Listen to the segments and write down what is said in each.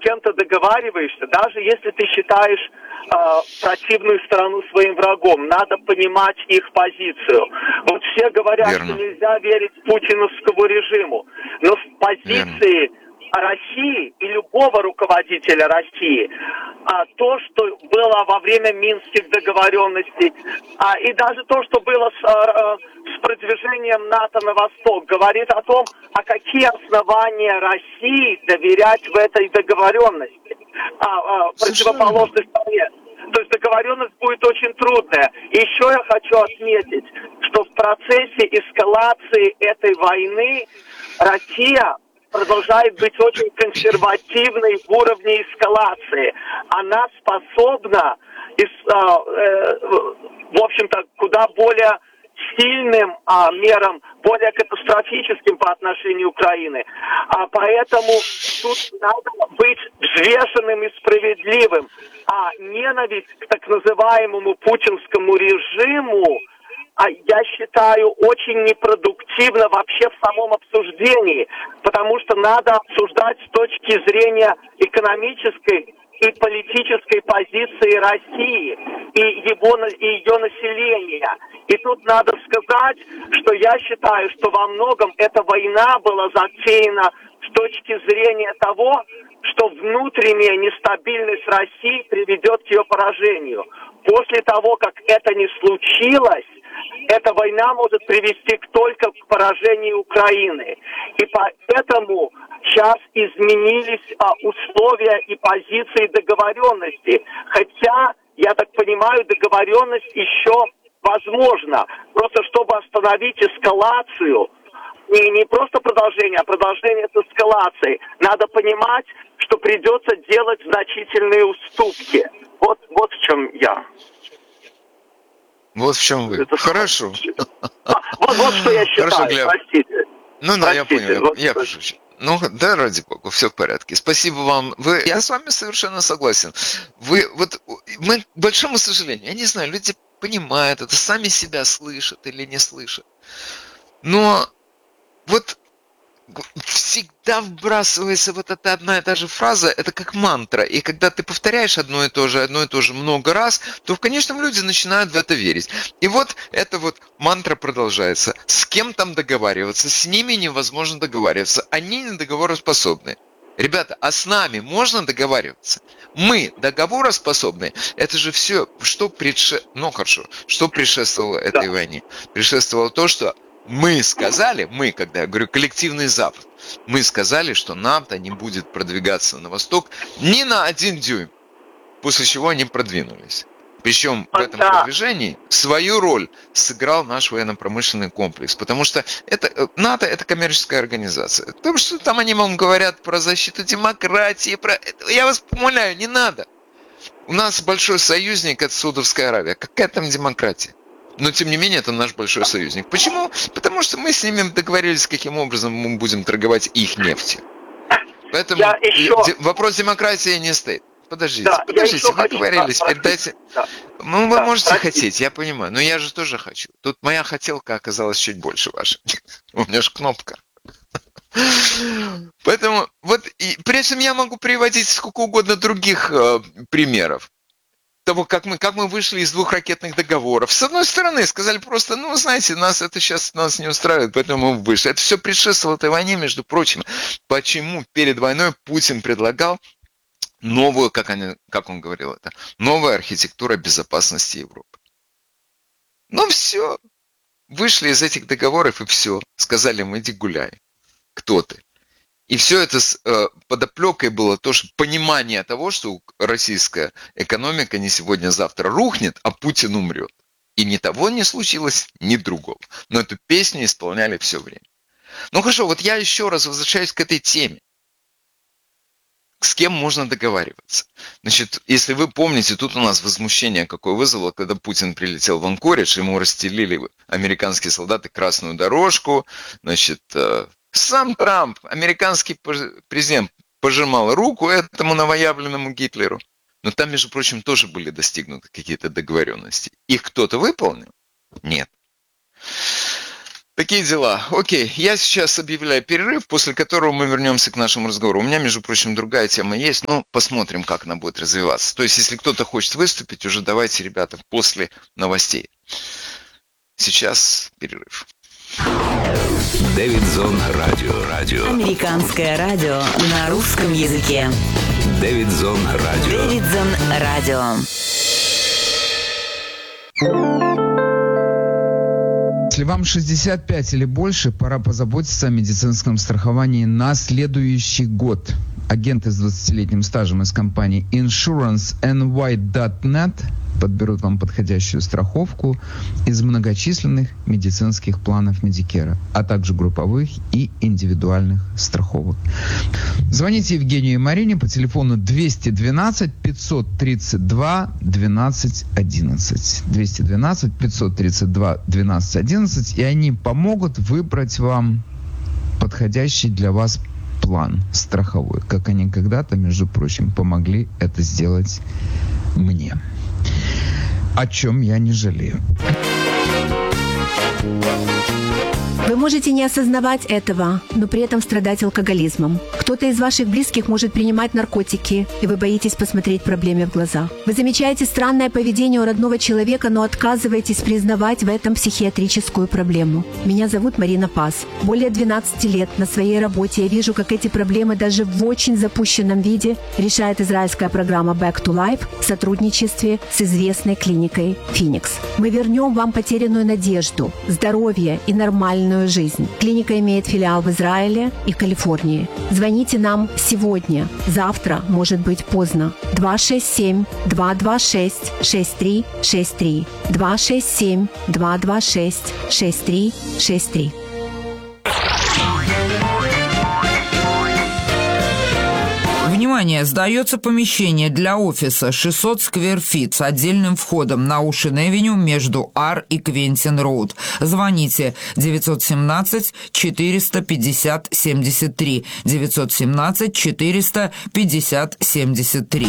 кем-то договариваешься, даже если ты считаешь противную сторону своим врагом, надо понимать их позицию. Вот все говорят, Верно. что нельзя верить путиновскому режиму, но в позиции России и любого руководителя России, то, что было во время Минских договоренностей, и даже то, что было с продвижением НАТО на восток, говорит о том, какие основания России доверять в этой договоренности противоположной стране. То есть договоренность будет очень трудная. И еще я хочу отметить, что в процессе эскалации этой войны Россия продолжает быть очень консервативной в уровне эскалации. Она способна, в общем-то, куда более сильным мерам, более катастрофическим по отношению к Украине. Поэтому тут надо быть взвешенным и справедливым. Ненависть к так называемому путинскому режиму, я считаю, очень непродуктивно вообще в самом обсуждении, потому что надо обсуждать с точки зрения экономической и политической позиции России и ее населения. И тут надо сказать, что я считаю, что во многом эта война была затеяна с точки зрения того, что внутренняя нестабильность России приведет к ее поражению. После того, как это не случилось, эта война может привести только к поражению Украины. И поэтому сейчас изменились условия и позиции договоренности. Хотя, я так понимаю, договоренность еще возможна. Просто чтобы остановить эскалацию, не просто продолжение, а продолжение с эскалацией, надо понимать, что придется делать значительные уступки. Вот в чем я. Вот в чем вы. Хорошо. Вот что я считаю. Хорошо, простите. Я понял. Я прошу. Да, ради бога, все в порядке. Спасибо вам. Я с вами совершенно согласен. Мы, к большому сожалению, я не знаю, люди понимают это, сами себя слышат или не слышат. Но вот всегда вбрасывается вот эта одна и та же фраза, это как мантра. И когда ты повторяешь одно и то же много раз, то в конечном люди начинают в это верить. И вот эта вот мантра продолжается. С кем там договариваться? С ними невозможно договариваться. Они не договороспособны. Ребята, а с нами можно договариваться? Мы договороспособны. Это же все, что предшествовало этой войне? Предшествовало то, что мы сказали, когда я говорю коллективный Запад, мы сказали, что НАТО не будет продвигаться на восток ни на 1 дюйм, после чего они продвинулись. Причем в этом продвижении свою роль сыграл наш военно-промышленный комплекс, потому что НАТО – это коммерческая организация. Потому что там они вам говорят про защиту демократии, я вас умоляю, не надо. У нас большой союзник – это Саудовская Аравия. Какая там демократия? Но, тем не менее, это наш большой союзник. Почему? Потому что мы с ними договорились, каким образом мы будем торговать их нефтью. Поэтому вопрос демократии не стоит. Подождите, вы договорились, передайте. Вы можете хотеть, я понимаю, но я же тоже хочу. Тут моя хотелка оказалась чуть больше вашей. У меня же кнопка. Поэтому, при этом я могу приводить сколько угодно других примеров. Того, как мы вышли из 2 ракетных договоров. С одной стороны, сказали просто, знаете, нас не устраивает, поэтому мы вышли. Это все предшествовало этой войне, между прочим. Почему перед войной Путин предлагал новую, как он говорил это, новая архитектура безопасности Европы. Все. Вышли из этих договоров и все. Сказали им, иди гуляй. Кто ты? И все это с подоплекой было то, что понимание того, что российская экономика не сегодня-завтра рухнет, а Путин умрет. И ни того не случилось, ни другого. Но эту песню исполняли все время. Хорошо, я еще раз возвращаюсь к этой теме. С кем можно договариваться? Значит, если вы помните, тут у нас возмущение какое вызвало, когда Путин прилетел в Анкоридж, ему расстелили американские солдаты красную дорожку, значит, сам Трамп, американский президент, пожимал руку этому новоявленному Гитлеру. Но там, между прочим, тоже были достигнуты какие-то договоренности. Их кто-то выполнил? Нет. Такие дела. Окей, я сейчас объявляю перерыв, после которого мы вернемся к нашему разговору. У меня, между прочим, другая тема есть, но посмотрим, как она будет развиваться. То есть, если кто-то хочет выступить, уже давайте, ребята, после новостей. Сейчас перерыв. Дэвидзон Радио. Американское радио на русском языке. Дэвидзон Радио. Дэвидзон Радио. Если вам 65 или больше, пора позаботиться о медицинском страховании на следующий год. Агенты с 20-летним стажем из компании InsuranceNY.net подберут вам подходящую страховку из многочисленных медицинских планов Медикера, а также групповых и индивидуальных страховок. Звоните Евгению и Марине по телефону 212 532 12 11. 212 532 12 11, и они помогут выбрать вам подходящий для вас план страховой, как они когда-то, между прочим, помогли это сделать мне. О чем я не жалею. Вы можете не осознавать этого, но при этом страдать алкоголизмом. Кто-то из ваших близких может принимать наркотики, и вы боитесь посмотреть проблеме в глаза. Вы замечаете странное поведение у родного человека, но отказываетесь признавать в этом психиатрическую проблему. Меня зовут Марина Пас. Более 12 лет на своей работе я вижу, как эти проблемы даже в очень запущенном виде решает израильская программа Back to Life в сотрудничестве с известной клиникой Phoenix. Мы вернем вам потерянную надежду, здоровье и нормальную жизнь. Клиника имеет филиал в Израиле и Калифорнии. Звоните нам сегодня. Завтра может быть поздно. 267-226-6363. 267-226-6363. Внимание! Сдается помещение для офиса 600 сквер фит с отдельным входом на Оушен-Эвеню между Ар и Квентин-Роуд. Звоните 917-450-73. 917-450-73.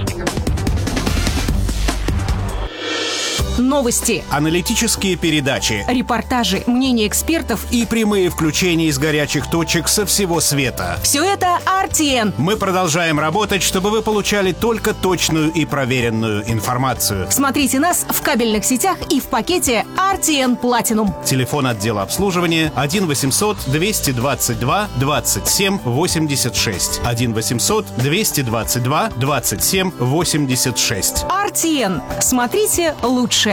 Новости, аналитические передачи, репортажи, мнения экспертов и прямые включения из горячих точек со всего света. Все это RTN. Мы продолжаем работать, чтобы вы получали только точную и проверенную информацию. Смотрите нас в кабельных сетях и в пакете RTN Platinum. Телефон отдела обслуживания 1-800-222-27-86. 1-800-222-27-86. RTN. Смотрите лучше.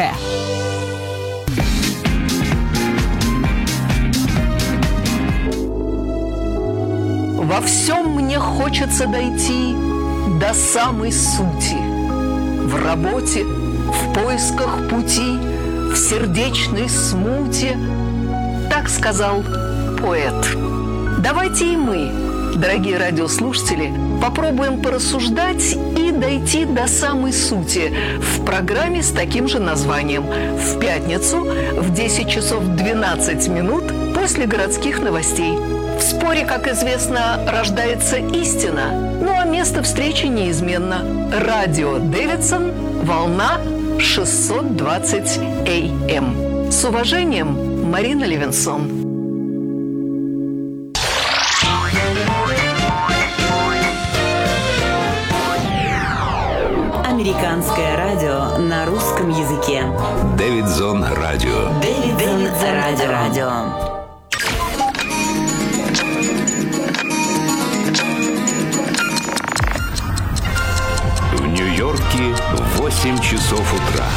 Во всем мне хочется дойти до самой сути. В работе, в поисках пути, в сердечной смуте. Так сказал поэт. Давайте и мы, дорогие радиослушатели, попробуем порассуждать и дойти до самой сути в программе с таким же названием в пятницу в 10 часов 12 минут после городских новостей. В споре, как известно, рождается истина, ну а место встречи неизменно. Радио Дэвидсон, волна 620 АМ. С уважением, Марина Левинсон. Американское радио на русском языке. Дэвидзон Радио. Дэвидзон Радио. В Нью-Йорке 8 часов утра.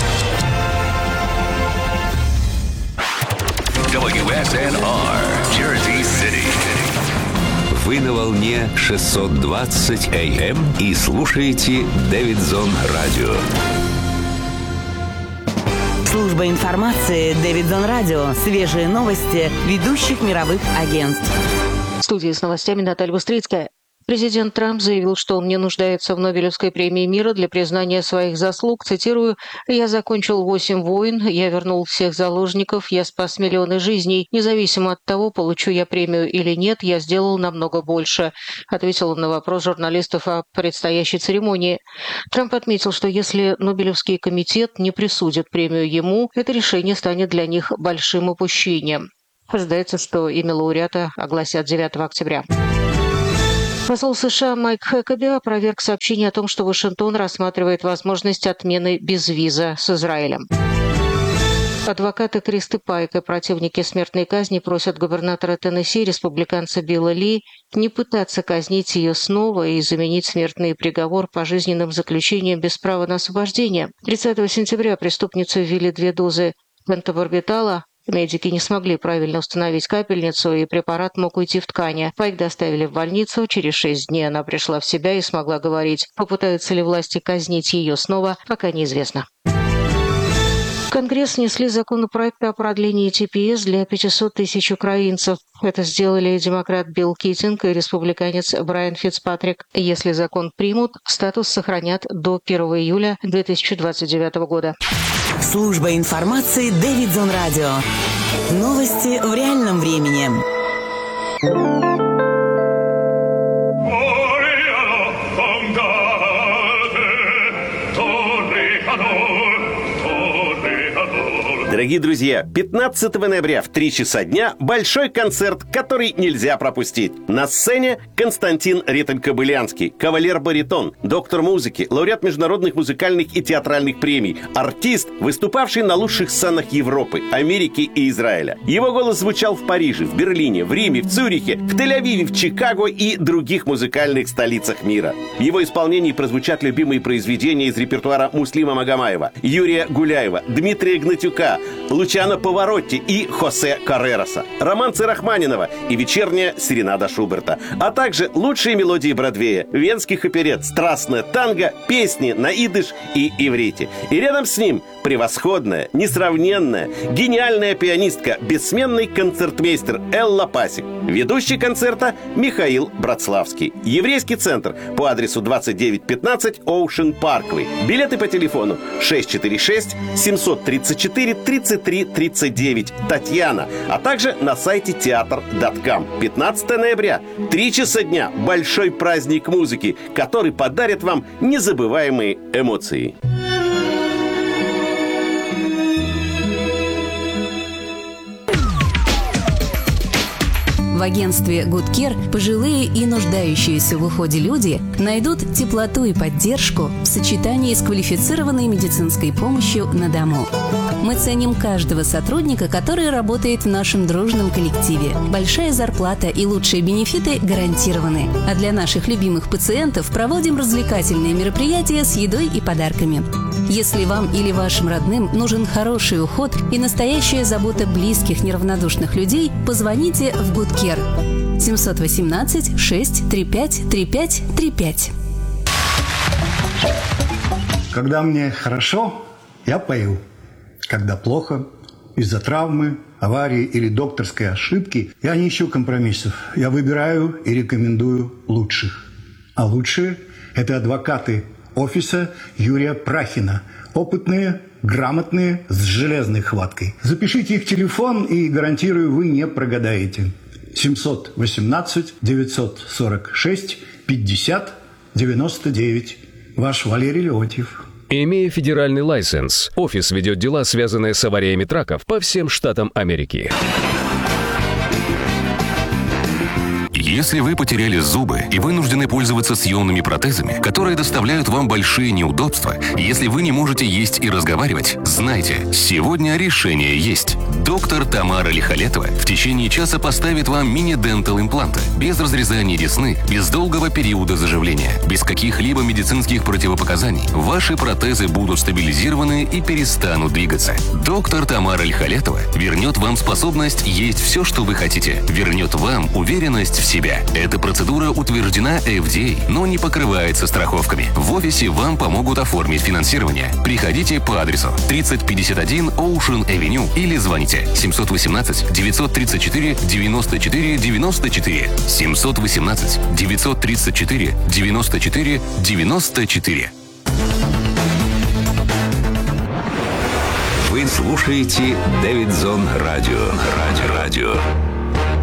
WSNR, Jersey City. Вы на волне 620 АМ и слушаете Дэвидзон Радио. Служба информации Дэвидзон Радио. Свежие новости ведущих мировых агентств. В студии с новостями Наталья Быстрицкая. Президент Трамп заявил, что он не нуждается в Нобелевской премии мира для признания своих заслуг. Цитирую: «Я закончил 8 войн, я вернул всех заложников, я спас миллионы жизней. Независимо от того, получу я премию или нет, я сделал намного больше», ответил он на вопрос журналистов о предстоящей церемонии. Трамп отметил, что если Нобелевский комитет не присудит премию ему, это решение станет для них большим упущением. Ожидается, что имя лауреата огласят 9 октября. Посол США Майк Хэкаби опроверг сообщение о том, что Вашингтон рассматривает возможность отмены безвиза с Израилем. Адвокаты Кристи Пайк и противники смертной казни просят губернатора Теннесси, республиканца Билла Ли, не пытаться казнить ее снова и заменить смертный приговор пожизненным заключением без права на освобождение. 30 сентября преступницу ввели 2 дозы пентабарбитала. Медики не смогли правильно установить капельницу, и препарат мог уйти в ткани. Пайк доставили в больницу. Через 6 дней она пришла в себя и смогла говорить. Попытаются ли власти казнить ее снова, пока неизвестно. В Конгресс внесли законопроект о продлении ТПС для 500 тысяч украинцев. Это сделали демократ Билл Китинг и республиканец Брайан Фицпатрик. Если закон примут, статус сохранят до 1 июля 2029 года. Служба информации Дэвидсон Радио. Новости в реальном времени. Дорогие друзья, 15 ноября в 3 часа дня большой концерт, который нельзя пропустить. На сцене Константин Ретель-Кобылянский, кавалер-баритон, доктор музыки, лауреат международных музыкальных и театральных премий, артист, выступавший на лучших сценах Европы, Америки и Израиля. Его голос звучал в Париже, в Берлине, в Риме, в Цюрихе, в Тель-Авиве, в Чикаго и других музыкальных столицах мира. В его исполнении прозвучат любимые произведения из репертуара Муслима Магомаева, Юрия Гуляева, Дмитрия Гнатюка, Лучано Паваротти и Хосе Каррероса, романсы Рахманинова и вечерняя серенада Шуберта, а также лучшие мелодии Бродвея, венских оперет, страстное танго, песни на идыш и иврите. И рядом с ним превосходная, несравненная, гениальная пианистка, бессменный концертмейстер Элла Пасик. Ведущий концерта Михаил Братславский. Еврейский центр по адресу 2915 Ocean Parkway. Билеты по телефону 646-734-3339 Татьяна, а также на сайте театр.com. 15 ноября, 3 часа дня, большой праздник музыки, который подарит вам незабываемые эмоции. В агентстве Good Care пожилые и нуждающиеся в уходе люди найдут теплоту и поддержку в сочетании с квалифицированной медицинской помощью на дому. Мы ценим каждого сотрудника, который работает в нашем дружном коллективе. Большая зарплата и лучшие бенефиты гарантированы. А для наших любимых пациентов проводим развлекательные мероприятия с едой и подарками. Если вам или вашим родным нужен хороший уход и настоящая забота близких неравнодушных людей, позвоните в Good Care 718-635-3535. Когда мне хорошо, я пою. Когда плохо, из-за травмы, аварии или докторской ошибки, я не ищу компромиссов. Я выбираю и рекомендую лучших. А лучшие – это адвокаты офиса Юрия Прахина. Опытные, грамотные, с железной хваткой. Запишите их телефон, и, гарантирую, вы не прогадаете. 718-946-50-99. Ваш Валерий Леонтьев. Имея федеральный лайсенс, офис ведет дела, связанные с авариями траков по всем штатам Америки. Если вы потеряли зубы и вынуждены пользоваться съемными протезами, которые доставляют вам большие неудобства, если вы не можете есть и разговаривать, знайте, сегодня решение есть. Доктор Тамара Лихолетова в течение часа поставит вам мини-дентал импланты, без разрезания десны, без долгого периода заживления, без каких-либо медицинских противопоказаний. Ваши протезы будут стабилизированы и перестанут двигаться. Доктор Тамара Лихолетова вернет вам способность есть все, что вы хотите, вернет вам уверенность в себе. Эта процедура утверждена FDA, но не покрывается страховками. В офисе вам помогут оформить финансирование. Приходите по адресу 3051 Ocean Avenue или звоните 718-934-94-94. 718-934-94-94. Вы слушаете Дэвидсон Радио.